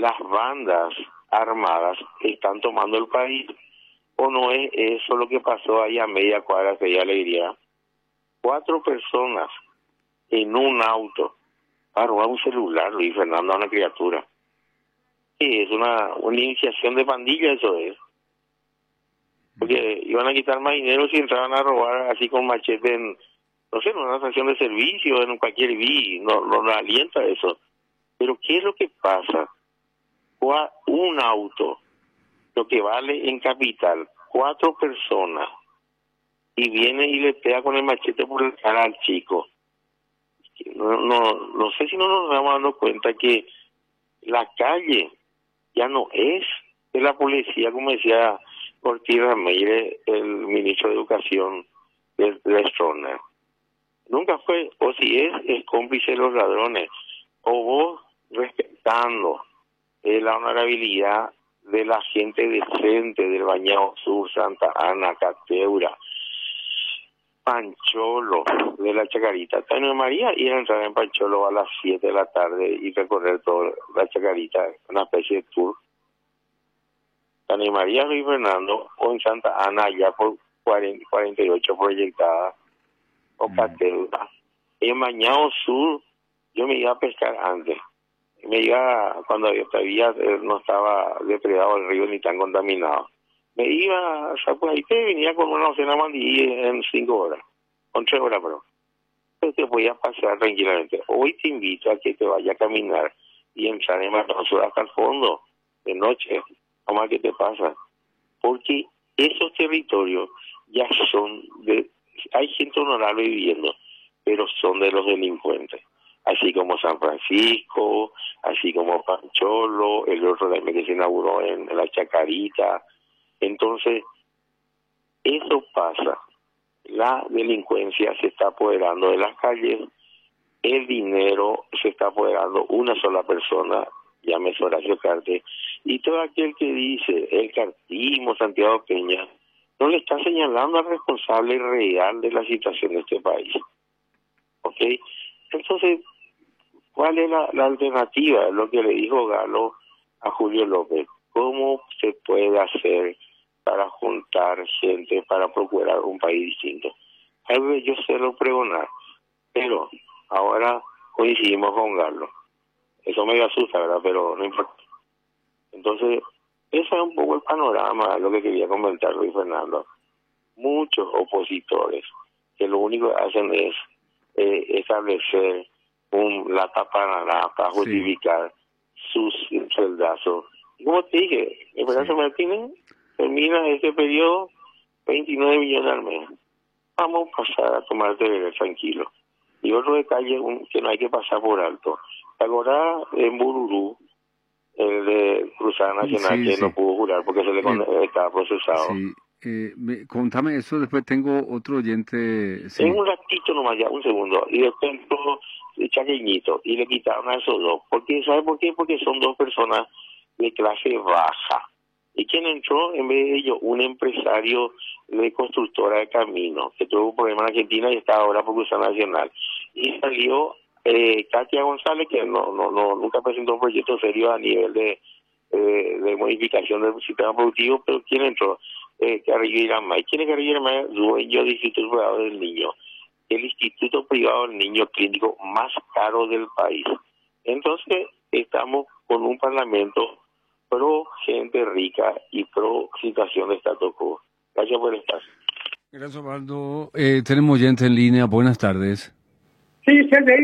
las bandas armadas están tomando el país, o no es eso lo que pasó ahí a media cuadra de Alegría. 4 personas en un auto para robar un celular, Luis Fernando, a una criatura. Sí, es una iniciación de pandilla, eso es. Porque iban a quitar más dinero si entraban a robar así con machete en, no sé, en una estación de servicio, en cualquier vi, no alienta eso. Pero ¿qué es lo que pasa? Un auto, lo que vale en capital, 4 personas, y viene y le pega con el machete por el cara al chico. No sé si no nos vamos dando cuenta que la calle ya no es de la policía, como decía Ortiz Ramírez, el ministro de Educación de Stroessner. Nunca fue, o si es cómplice de los ladrones, o vos respetando la honorabilidad de la gente decente del Bañado Sur, Santa Ana, Cateura, Pancholo, de la Chacarita. Tania María ir a entrar en Pancholo a las 7 de la tarde y recorrer toda la Chacarita, una especie de tour. Tania María, Luis Fernando, o en Santa Ana, ya por 48 proyectadas, o Cateura. En Bañado Sur, yo me iba a pescar antes. Me iba, cuando todavía no estaba depredado el río ni tan contaminado. Me iba a Zapuaite y venía con una docena de mandí en 5 horas, con 3 horas, pero te podías pasear tranquilamente. Hoy te invito a que te vayas a caminar y entrar en Bañado Sur hasta el fondo, de noche, ¿cómo es que te pasa? Porque esos territorios ya son hay gente honorable viviendo, pero son de los delincuentes. Así como San Francisco, así como Pancholo, el otro también que se inauguró en la Chacarita. Entonces, eso pasa. La delincuencia se está apoderando de las calles, el dinero se está apoderando una sola persona, llámese Horacio Cartes, y todo aquel que dice el cartismo, Santiago Peña, no le está señalando al responsable real de la situación de este país. ¿Ok? Entonces, ¿cuál es la alternativa? Lo que le dijo Galo a Julio López. ¿Cómo se puede hacer para juntar gente para procurar un país distinto? Algo que yo sé lo pregonar, pero ahora coincidimos con Galo. Eso me asusta, ¿verdad? Pero no importa. Entonces, ese es un poco el panorama, lo que quería comentar, Luis Fernando. Muchos opositores que lo único que hacen es establecer la tapa para justificar sus sueldazos. Y como te dije, el Pedazo Martínez termina este periodo 29 millones al mes. Vamos a pasar a tomar de tranquilo. Y otro detalle que no hay que pasar por alto. Ahora en Bururú, el de Cruzada Nacional, que no pudo jurar porque se le estaba procesado. Contame eso, después tengo otro oyente. En un ratito nomás, ya, un segundo. Y después todo chaqueñito. Y le quitaron a esos 2. ¿Sabe por qué? Porque son 2 personas de clase baja. ¿Y quién entró? En vez de ellos, un empresario de constructora de camino, que tuvo un problema en Argentina y está ahora por Cruzada Nacional. Y salió Katia González, que nunca presentó un proyecto serio a nivel de modificación del sistema productivo, pero ¿quién entró? Carrillo Iramay. ¿Quién es Carrillo Iramay? Dueño del Instituto Privado del Niño. El Instituto Privado del Niño clínico más caro del país. Entonces, estamos con un parlamento pro gente rica y pro situación de status quo. Gracias por el espacio. Gracias, Osvaldo. Tenemos oyente en línea. Buenas tardes. Sí,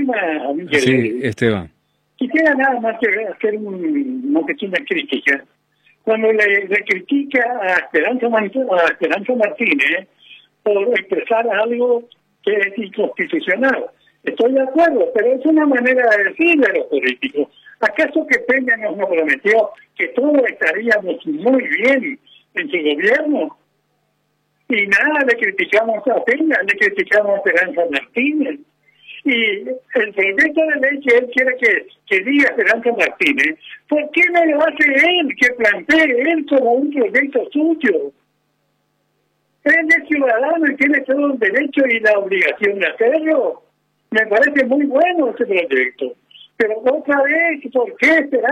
Sí, Esteban. Quisiera nada más que hacer una pequeña crítica. Cuando le critica a Esperanza Martínez por expresar algo que es inconstitucional. Estoy de acuerdo, pero es una manera de decirle a los políticos. ¿Acaso que Peña nos prometió que todos estaríamos muy bien en su gobierno? Y nada, le criticamos a Peña, le criticamos a Esperanza Martínez. Y el proyecto de ley que él quiere que diga Esperanza Martínez, ¿por qué no lo hace él, que plantee él como un proyecto suyo? Él es ciudadano y tiene todo el derecho y la obligación de hacerlo. Me parece muy bueno ese proyecto. Pero otra vez, ¿por qué Esperanza